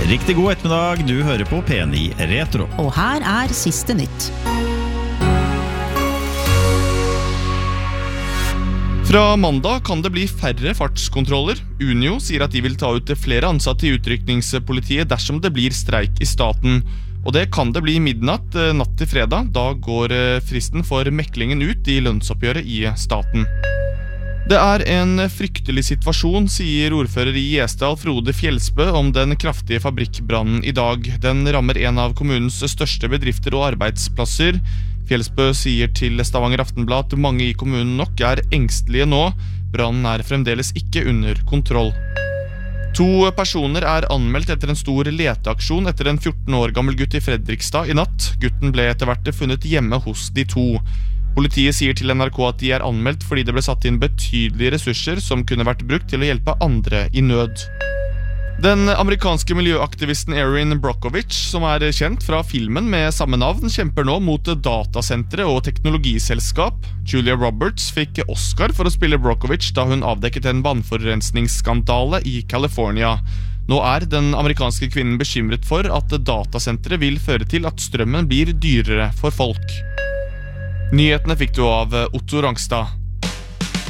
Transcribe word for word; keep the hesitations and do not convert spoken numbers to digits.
Riktig god ettermiddag, du hører på P ni Retro. Og her er siste nytt. Fra mandag kan det bli færre fartskontroller. Unio sier at de vil ta ut flere ansatte i utrykningspolitiet dersom det blir streik i staten. Og det kan det bli midnatt natt til fredag. Da går fristen for meklingen ut i lønnsoppgjøret i staten. Det er en fryktelig situasjon, sier ordfører i Gjesdal Frode Fjelsbø om den kraftige fabrikkbrannen i dag. Den rammer en av kommunens største bedrifter og arbeidsplasser. Fjelsbø sier til Stavanger Aftenblad at mange i kommunen nok er engstelige nå. Brannen er fremdeles ikke under kontroll. To personer er anmeldt etter en stor leteaksjon etter en fjorten år gammel gutt i Fredrikstad i natt. Gutten ble etter hvert funnet hjemme hos de to. Politiet sier til N R K at de er anmeldt fordi det ble satt inn betydelige ressurser som kunne vært brukt til å hjelpe andre i nød. Den amerikanske miljøaktivisten Erin Brockovich, som er kjent fra filmen med samme navn, kjemper nå mot datasentre og teknologiselskap. Julia Roberts fikk Oscar for å spille Brockovich da hun avdekket en vannforurensningsskandale i California. Nå er den amerikanske kvinnen bekymret for at datasentre vil føre til at strømmen blir dyrere for folk. Nyhetene fikk du av Otto Rangstad.